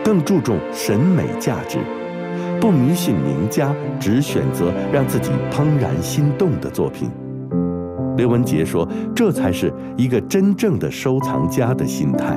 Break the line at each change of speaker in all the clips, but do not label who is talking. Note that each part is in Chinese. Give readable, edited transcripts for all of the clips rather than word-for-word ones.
更注重审美价值，不迷信名家，只选择让自己怦然心动的作品。刘文杰说，这才是一个真正的收藏家的心态。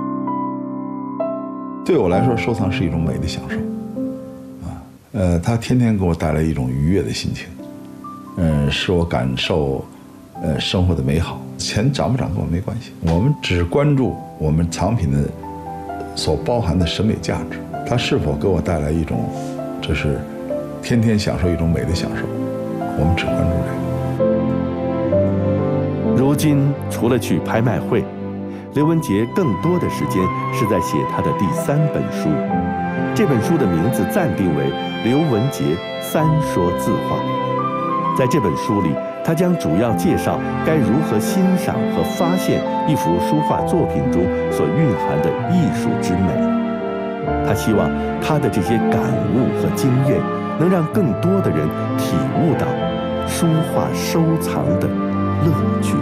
对我来说，收藏是一种美的享受，它天天给我带来一种愉悦的心情，使我感受，生活的美好。钱涨不涨跟我没关系，我们只关注我们藏品的所包含的审美价值，它是否给我带来一种，这是天天享受一种美的享受，我们只关注这个。
如今除了去拍卖会，刘文杰更多的时间是在写他的第3本书。这本书的名字暂定为《刘文杰三说字画》。在这本书里，他将主要介绍该如何欣赏和发现一幅书画作品中所蕴含的艺术之美。他希望他的这些感悟和经验，能让更多的人体悟到书画收藏的乐趣。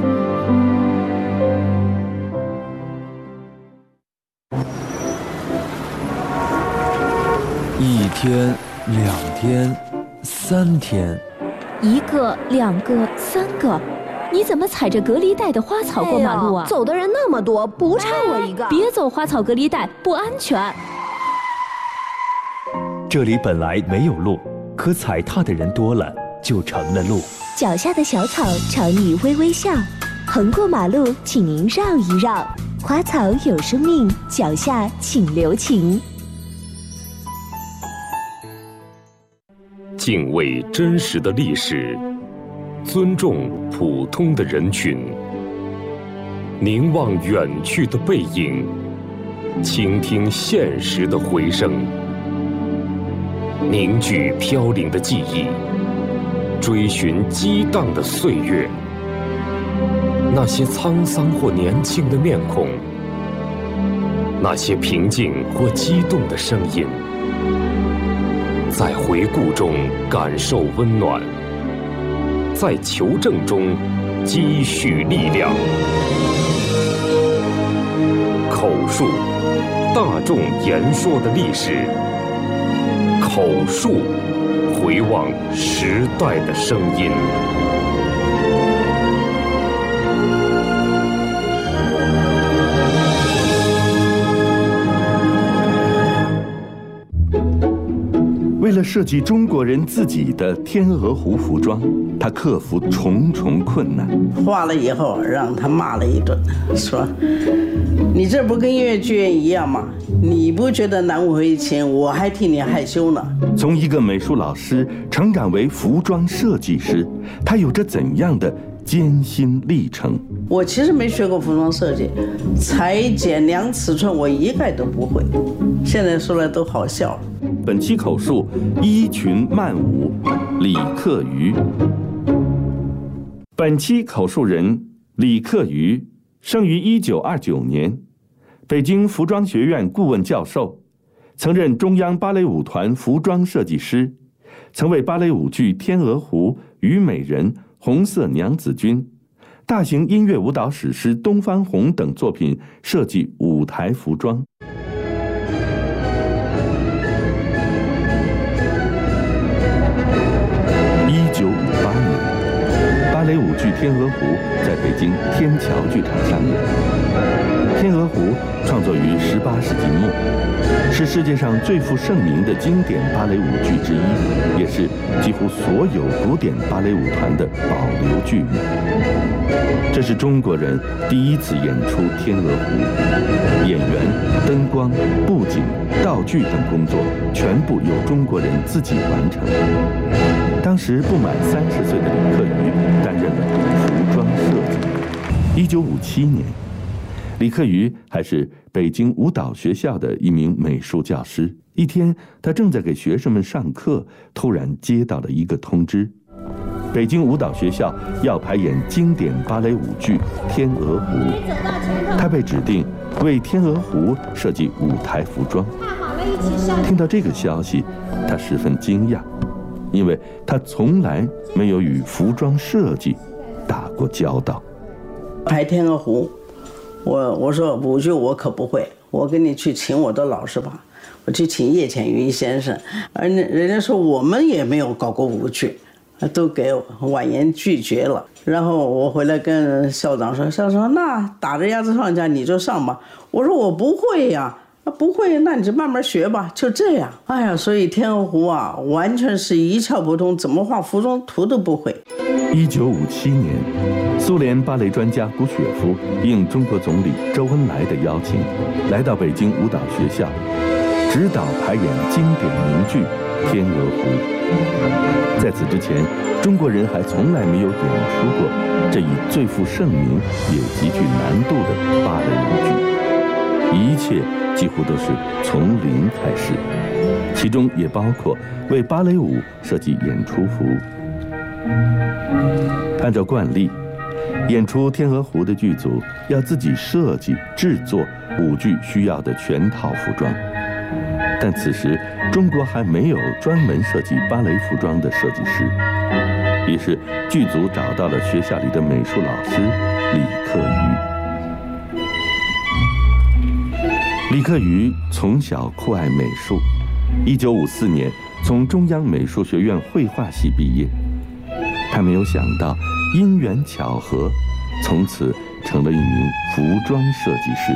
1天、2天、3天
，1个、2个、3个，你怎么踩着隔离带的花草过马路啊？
走的人那么多，不差我一个。
别走花草隔离带，不安全。
这里本来没有路，可踩踏的人多了，就成了路。
脚下的小草朝你微微笑，横过马路，请您绕一绕。花草有生命，脚下请留情。
敬畏真实的历史，尊重普通的人群，凝望远去的背影，倾听现实的回声，凝聚飘零的记忆，追寻激荡的岁月。那些沧桑或年轻的面孔，那些平静或激动的声音，在回顾中感受温暖，在求证中积蓄力量。口述，大众言说的历史；口述，回望时代的声音。
为了设计中国人自己的天鹅湖服装，他克服重重困难。
画了以后，让他骂了一顿，说：“你这不跟越剧院一样吗？你不觉得难为情，我还替你害羞呢。”
从一个美术老师成长为服装设计师，他有着怎样的艰辛历程？
我其实没学过服装设计，裁剪量尺寸我一概都不会，现在说来都好笑了。
本期口述衣裙曼舞，李克瑜。本期口述人李克瑜，生于1929年，北京服装学院顾问教授，曾任中央芭蕾舞团服装设计师，曾为芭蕾舞剧《天鹅湖》《虞美人》《红色娘子军》、大型音乐舞蹈史诗《东方红》等作品设计舞台服装。芭蕾舞剧《天鹅湖》在北京天桥剧场上演。《天鹅湖》创作于18世纪末，是世界上最负盛名的经典芭蕾舞剧之一，也是几乎所有古典芭蕾舞团的保留剧目。这是中国人第一次演出《天鹅湖》，演员、灯光、布景、道具等工作全部由中国人自己完成。当时不满30岁的李克瑜担任了服装设计。1957年，李克瑜还是北京舞蹈学校的一名美术教师。一天，他正在给学生们上课，突然接到了一个通知：北京舞蹈学校要排演经典芭蕾舞剧《天鹅湖》，他被指定为《天鹅湖》设计舞台服装。听到这个消息，他十分惊讶，因为他从来没有与服装设计打过交道。
排《天鹅湖》，我说舞剧我可不会，我跟你去请我的老师吧。 我去请叶浅予先生，而人家说我们也没有搞过舞剧，都给婉言拒绝了。然后我回来跟校长说，校长说那打着鸭子上架你就上吧。我说我不会呀。不会，那你就慢慢学吧，就这样。哎呀，所以天鹅湖啊，完全是一窍不通，怎么画服装图都不会。
1957年，苏联芭蕾专家古雪夫应中国总理周恩来的邀请，来到北京舞蹈学校，指导排演经典名剧《天鹅湖》。在此之前，中国人还从来没有演出过这一最负盛名也极具难度的芭蕾舞剧，一切几乎都是从零开始，其中也包括为芭蕾舞设计演出服。按照惯例，演出《天鹅湖》的剧组要自己设计制作舞剧需要的全套服装，但此时中国还没有专门设计芭蕾服装的设计师，于是剧组找到了学校里的美术老师李克瑜。李克瑜从小酷爱美术，1954年从中央美术学院绘画系毕业。他没有想到，因缘巧合，从此成了一名服装设计师。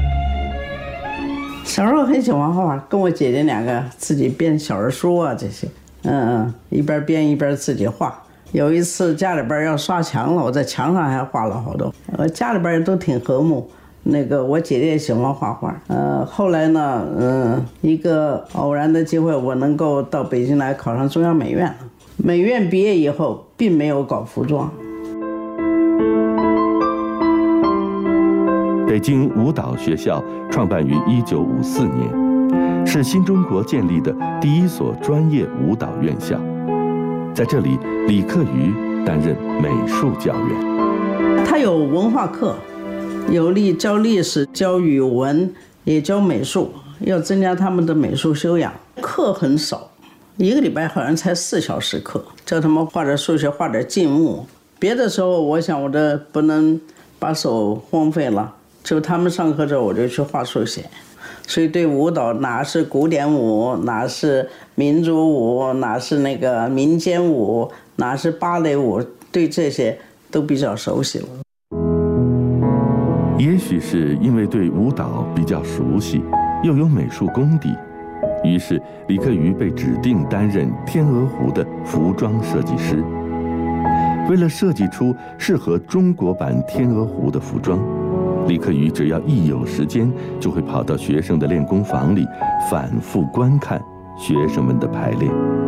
小时候很喜欢画画，跟我姐姐两个自己编小人书啊这些，一边编一边自己画。有一次家里边要刷墙了，我在墙上还画了好多。家里边都挺和睦。我姐姐也喜欢画画，后来呢，一个偶然的机会，我能够到北京来考上中央美院了。美院毕业以后，并没有搞服装。
北京舞蹈学校创办于1954年，是新中国建立的第一所专业舞蹈院校。在这里，李克瑜担任美术教员。
他有文化课。教历史，教语文，也教美术，要增加他们的美术修养。课很少，一个礼拜好像才4小时课，教他们画点数学，画点静物。别的时候，我想我这不能把手荒废了，就他们上课之后，我就去画速写。所以对舞蹈，哪是古典舞，哪是民族舞，哪是民间舞，哪是芭蕾舞，对这些都比较熟悉了。
也许是因为对舞蹈比较熟悉，又有美术功底，于是李克瑜被指定担任天鹅湖的服装设计师。为了设计出适合中国版天鹅湖的服装，李克瑜只要一有时间，就会跑到学生的练功房里，反复观看学生们的排练。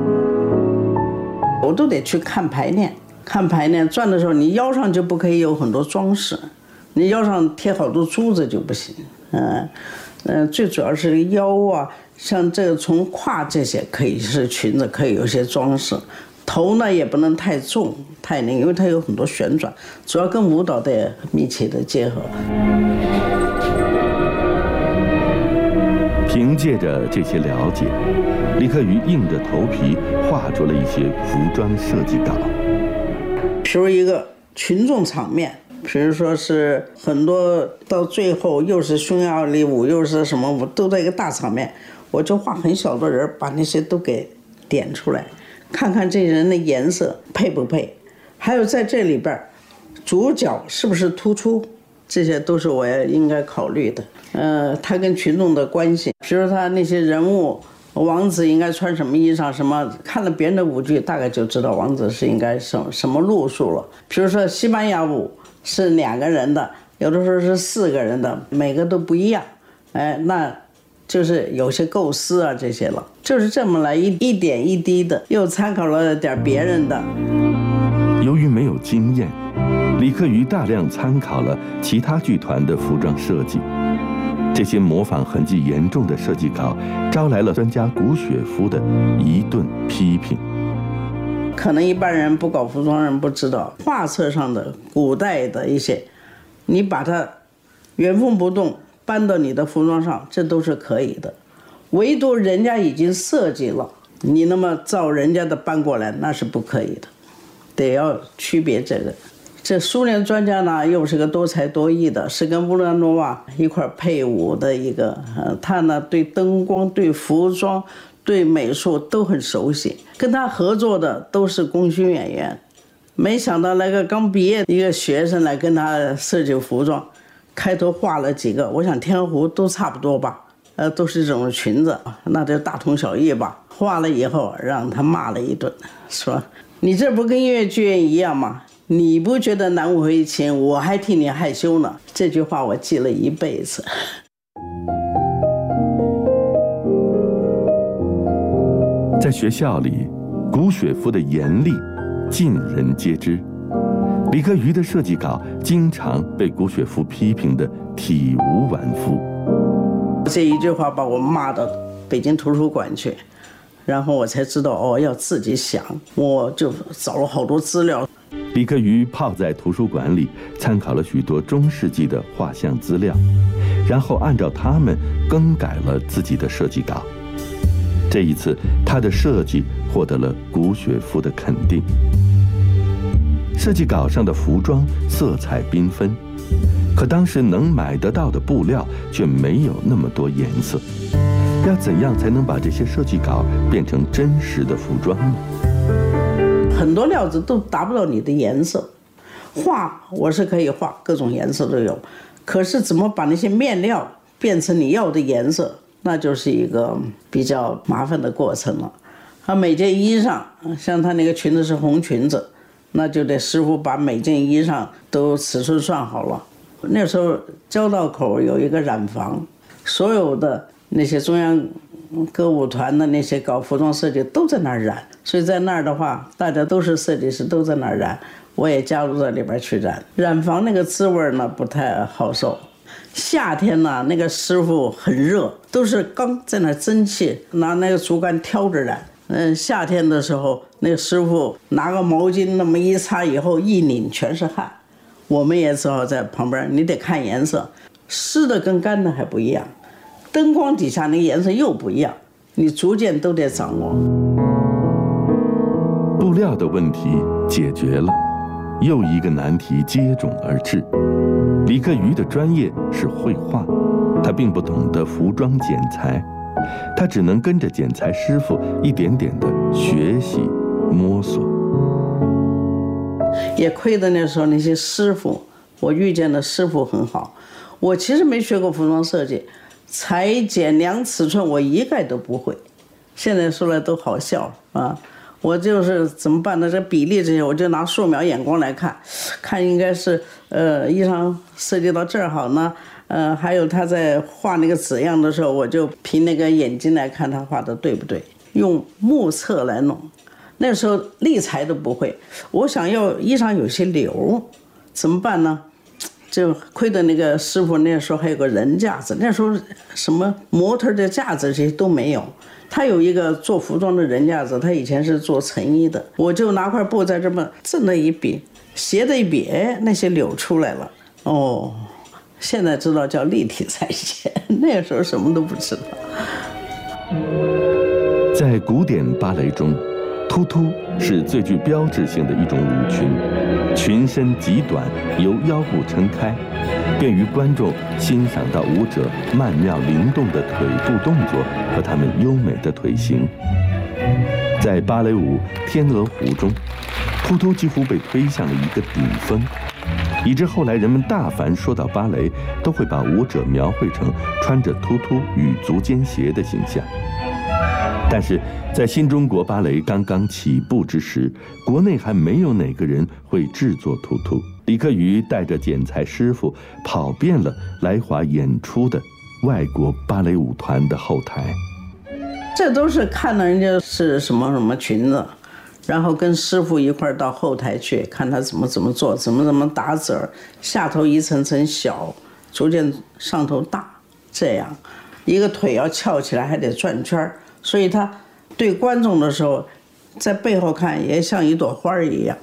我都得去看排练，转的时候，你腰上就不可以有很多装饰。你腰上贴好多珠子就不行，最主要是腰啊，像这个从胯这些可以是裙子，可以有些装饰，头呢也不能太重太那个，因为它有很多旋转，主要跟舞蹈的密切的结合。
凭借着这些了解，李克瑜硬着头皮画出了一些服装设计稿。
比如一个群众场面。比如说是很多到最后又是匈牙利舞又是什么舞，都在一个大场面，我就画很小的人，把那些都给点出来，看看这人的颜色配不配，还有在这里边主角是不是突出，这些都是我应该考虑的。他跟群众的关系，比如他那些人物，王子应该穿什么衣裳，什么看了别人的舞剧，大概就知道王子是应该什么路数了。比如说西班牙舞。是2个人的，有的时候是4个人的，每个都不一样，那就是有些构思啊这些了，就是这么来一点一滴的，又参考了点别人的。
由于没有经验，李克瑜大量参考了其他剧团的服装设计，这些模仿痕迹严重的设计稿，招来了专家古雪夫的一顿批评。
可能一般人不搞服装人不知道，画册上的古代的一些，你把它原封不动搬到你的服装上，这都是可以的。唯独人家已经设计了，你那么照人家的搬过来，那是不可以的，得要区别这个。 这苏联专家呢，又是个多才多艺的，是跟乌兰诺娃一块配舞的一个。他呢对灯光、对服装、对美术都很熟悉。跟他合作的都是功勋演员。没想到那个刚毕业的一个学生来跟他设计服装，开头画了几个，我想天鹅湖都差不多吧，都是这种裙子，那就大同小异吧。画了以后让他骂了一顿，说你这不跟音乐剧院一样吗？你不觉得难为情，我还替你害羞呢。这句话我记了一辈子。
在学校里，古雪夫的严厉尽人皆知。李克瑜的设计稿经常被古雪夫批评得体无完肤。
这一句话把我骂到北京图书馆去，然后我才知道要自己想，我就找了好多资料。
李克瑜泡在图书馆里，参考了许多中世纪的画像资料，然后按照它们更改了自己的设计稿。这一次，他的设计获得了古雪夫的肯定。设计稿上的服装色彩缤纷，可当时能买得到的布料却没有那么多颜色。要怎样才能把这些设计稿变成真实的服装呢？
很多料子都达不到你的颜色，画我是可以画，各种颜色都有，可是怎么把那些面料变成你要的颜色，那就是一个比较麻烦的过程了。每件衣裳，像他那个裙子是红裙子，那就得师傅把每件衣裳都尺寸算好了。那时候交道口有一个染坊，所有的那些中央歌舞团的那些搞服装设计都在那儿染，所以在那儿的话，大家都是设计师，都在那儿染，我也加入到里边去染。染坊那个滋味呢不太好受，夏天呢那个师傅很热，都是刚在那蒸汽，拿那个竹竿挑着染。夏天的时候，那个师傅拿个毛巾那么一擦以后，一拧全是汗，我们也只好在旁边，你得看颜色，湿的跟干的还不一样，灯光底下那个颜色又不一样，你逐渐都得掌握。
布料的问题解决了，又一个难题接踵而至。李克瑜的专业是绘画，他并不懂得服装剪裁，他只能跟着剪裁师傅一点点地学习摸索。
也亏得那时候那些师傅，我遇见的师傅很好。我其实没学过服装设计，裁剪量尺寸我一概都不会，现在说来都好笑啊。我就是怎么办呢？这比例这些，我就拿素描眼光来看，看应该是衣裳设计到这儿好呢，还有他在画那个纸样的时候，我就凭那个眼睛来看他画的对不对，用目测来弄。那时候立裁都不会，我想要衣裳有些流，怎么办呢？就亏得那个师傅那时候还有个人架子，那时候什么模特的架子这些都没有，他有一个做服装的人架子，他以前是做成衣的，我就拿块布在这么正的一比，斜的一比，那些柳出来了。哦，现在知道叫立体裁剪，那时候什么都不知道。
在古典芭蕾中，突突是最具标志性的一种舞裙，裙身极短，由腰部撑开，便于观众欣赏到舞者曼妙灵动的腿部动作和他们优美的腿型。在芭蕾舞《天鹅湖》中，突突几乎被推向了一个顶峰，以致后来人们大凡说到芭蕾，都会把舞者描绘成穿着突突与足尖鞋的形象。但是在新中国芭蕾刚刚起步之时，国内还没有哪个人会制作突突。李克瑜带着剪裁师傅跑遍了来华演出的外国芭蕾舞团的后台。
这都是看到人家是什么什么裙子，然后跟师傅一块到后台去看他怎么做，怎么打褶，下头一层层小，逐渐上头大，这样一个腿要翘起来还得转圈，所以他对观众的时候，在背后看也像一朵花一样。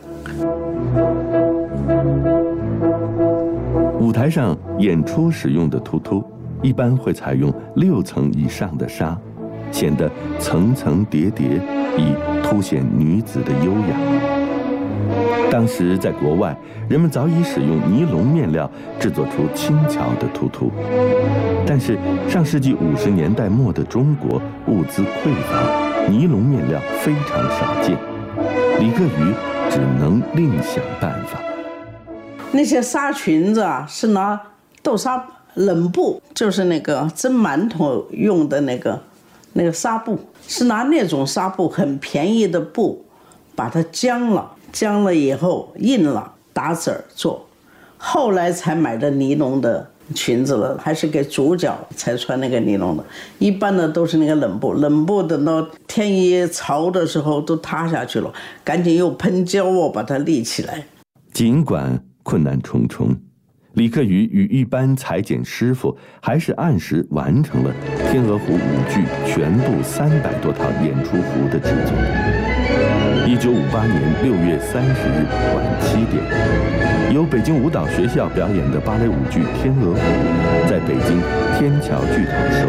舞台上演出使用的突突一般会采用6层以上的纱，显得层层叠叠，以凸显女子的优雅。 当时在国外，人们早已使用尼龙面料制作出轻巧的图图，但是上世纪50年代末的中国物资匮乏，尼龙面料非常少见，李克瑜只能另想办法。
那些纱裙子啊，是拿豆纱冷布，就是那个蒸馒头用的那个纱布，是拿那种纱布很便宜的布，把它浆了以后印了，打褶做，后来才买的尼龙的裙子了，还是给主角才穿那个尼龙的，一般的都是那个冷布等到天一潮的时候都塌下去了，赶紧用喷胶把它立起来。
尽管困难重重，李克瑜与一般裁剪师傅还是按时完成了天鹅湖舞剧全部300多套演出服的制作。1958年6月30日晚7点，由北京舞蹈学校表演的芭蕾舞剧《天鹅湖》在北京天桥剧场首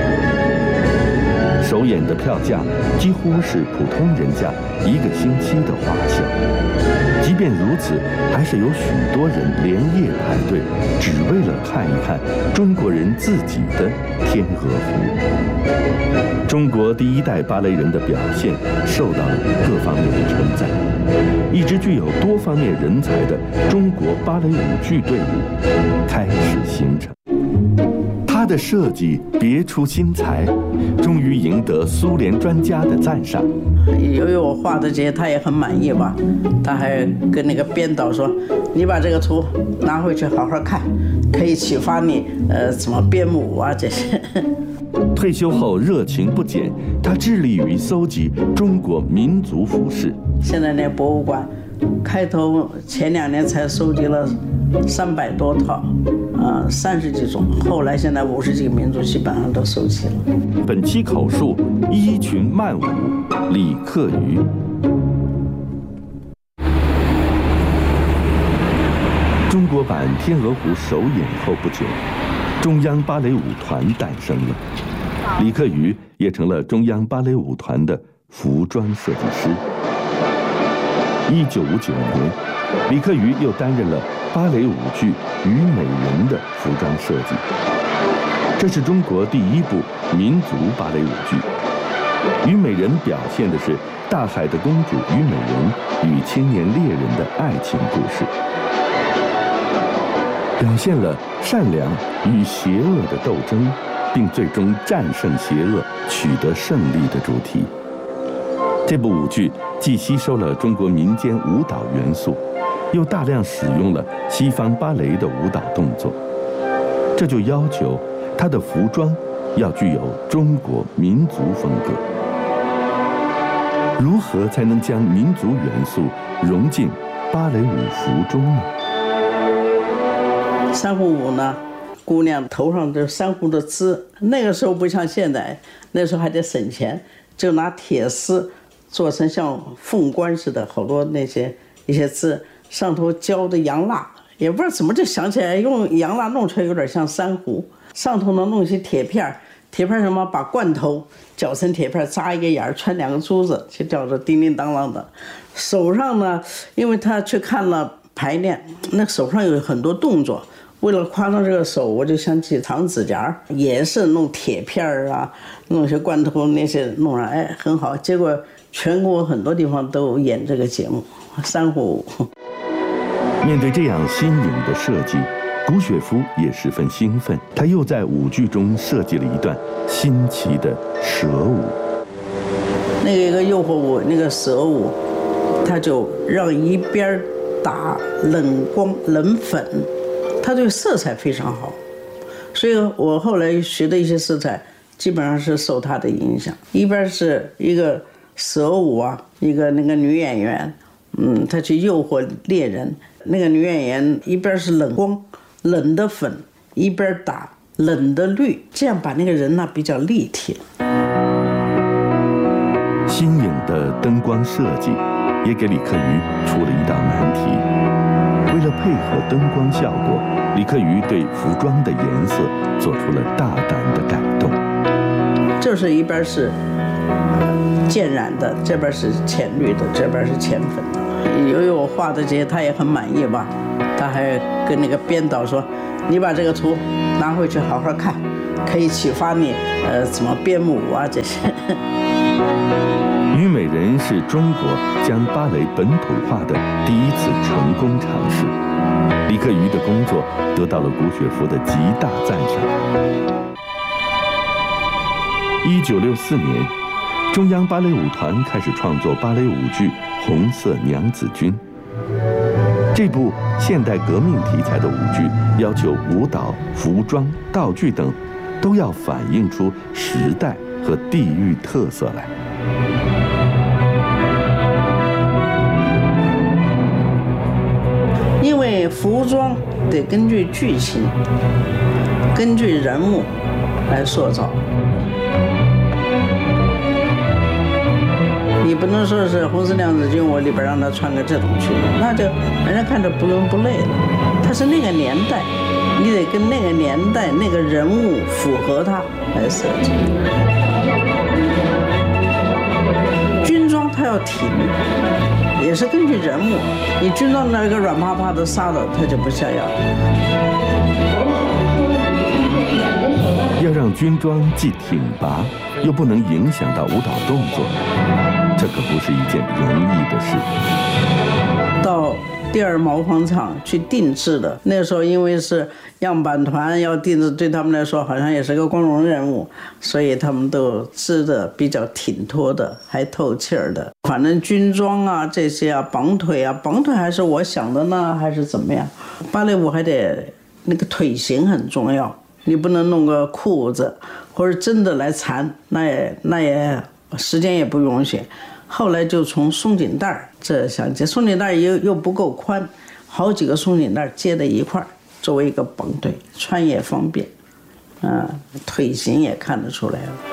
演。首演的票价几乎是普通人家1个星期的花销。即便如此，还是有许多人连夜排队，只为了看一看中国人自己的天鹅湖。中国第1代芭蕾人的表现受到了各方面的称赞，一支具有多方面人才的中国芭蕾舞剧队伍开始形成。他的设计别出心裁，终于赢得苏联专家的赞赏。
由于我画的这些他也很满意吧，他还跟那个编导说，你把这个图拿回去好好看，可以启发你怎么编舞啊这些。
退休后热情不减，他致力于搜集中国民族服饰。
现在那博物馆开头前2年才收集了300多套，30几种，后来现在50几个民族基本上都收齐了。
本期口述衣裙慢舞，李克瑜。中国版《天鹅湖》首演后不久，中央芭蕾舞团诞生了，李克瑜也成了中央芭蕾舞团的服装设计师。1959年，李克瑜又担任了芭蕾舞剧《虞美人》的服装设计。这是中国第1部民族芭蕾舞剧，《虞美人》表现的是大海的公主虞美人与青年猎人的爱情故事，表现了善良与邪恶的斗争，并最终战胜邪恶，取得胜利的主题。这部舞剧既吸收了中国民间舞蹈元素，又大量使用了西方芭蕾的舞蹈动作，这就要求它的服装要具有中国民族风格。如何才能将民族元素融进芭蕾舞服中呢？
珊瑚舞呢，姑娘头上的珊瑚的枝，那个时候不像现在，那时候还得省钱，就拿铁丝做成像凤冠似的，好多一些枝，上头浇的洋蜡，也不知道怎么就想起来用洋蜡弄出来有点像珊瑚，上头呢弄一些铁片什么，把罐头绞成铁片，扎一个眼儿，穿2个珠子，就叫做叮叮当啷的。手上呢，因为他去看了排练，那手上有很多动作，为了夸张这个手，我就想起长指甲，也是弄铁片啊，弄些罐头那些弄上，哎，很好。结果全国很多地方都演这个节目，珊瑚舞。
面对这样新颖的设计，古雪夫也十分兴奋，他又在舞剧中设计了一段新奇的蛇舞。
那个一个诱惑舞，那个蛇舞，他就让一边打冷光冷粉，他对色彩非常好，所以我后来学的一些色彩基本上是受他的影响。一边是一个蛇舞啊，一个那个女演员，她去诱惑猎人，那个女演员一边是冷光冷的粉，一边打冷的绿，这样把那个人呢比较立体。
新颖的灯光设计也给李克瑜出了一道难题。为了配合灯光效果，李克瑜对服装的颜色做出了大胆的改动。
就是一边是渐染的，这边是浅绿的，这边是浅粉的。 由于我画的这些，他也很满意吧，他还跟那个编导说：“你把这个图拿回去好好看，可以启发你怎么编舞啊这些。”
虞美人是中国将芭蕾本土化的第一次成功尝试。李克瑜的工作得到了古雪芙的极大赞赏。1964年，中央芭蕾舞团开始创作芭蕾舞剧《红色娘子军》。这部现代革命题材的舞剧要求舞蹈、服装、道具等都要反映出时代和地域特色来。
因为服装得根据剧情、根据人物来塑造，你不能说是《红色娘子军》我里边让他穿个这种裙子，那就人家看着不伦不类了。它是那个年代，你得跟那个年代那个人物符合它来设计。军装它要挺，也是根据人物。你军装那个软趴趴的纱的，它就不像样。
要让军装既挺拔，又不能影响到舞蹈动作，这可不是一件容易的事。
到第二毛纺厂去定制的，那时候因为是样板团要定制，对他们来说好像也是个光荣任务，所以他们都织的比较挺脱的，还透气儿的。反正军装啊这些啊，绑腿啊，绑腿还是我想的呢，还是怎么样？芭蕾舞还得那个腿型很重要，你不能弄个裤子或者真的来缠，那也时间也不允许。后来就从松紧带这想接，松紧带又不够宽，好几个松紧带接在一块儿，作为一个绑腿，穿也方便，腿型也看得出来了。